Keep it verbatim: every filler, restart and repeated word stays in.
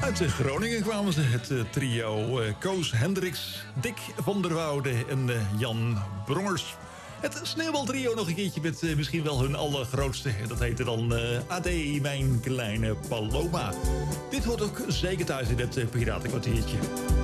Uit Groningen kwamen ze, het uh, trio uh, Koos Hendricks, Dick van der Woude en uh, Jan Brongers. Het Sneeuwbaltrio nog een keertje met uh, misschien wel hun allergrootste. Dat heette dan uh, Ade, mijn kleine Paloma. Dit hoort ook zeker thuis in het uh, Piratenkwartiertje.